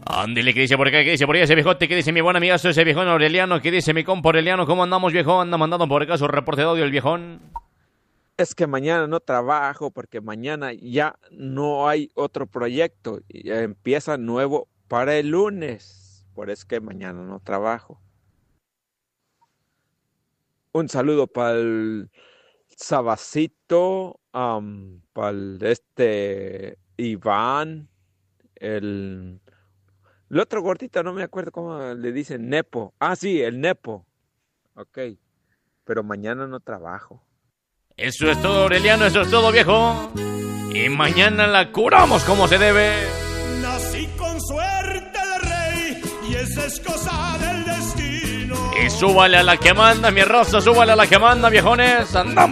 Ándale, ¿qué dice por acá? ¿Qué dice por allá ese viejote? ¿Qué dice mi buen amigazo ese viejón Aureliano? ¿Qué dice mi compa Aureliano? ¿Cómo andamos, viejón? Anda mandando por acá su reporte de audio el viejón. Es que mañana no trabajo porque mañana ya no hay otro proyecto y ya empieza nuevo para el lunes. Por eso que mañana no trabajo. Un saludo para el Sabacito, para Iván, el otro gordito, no me acuerdo cómo le dicen, Nepo. Ah, sí, el Nepo. Ok, pero mañana no trabajo. Eso es todo, Aureliano, eso es todo, viejo. Y mañana la curamos como se debe. Nací con suerte de rey y esa es cosa del destino. Y súbale a la que manda, mi raza, súbale a la que manda, viejones. Andamos.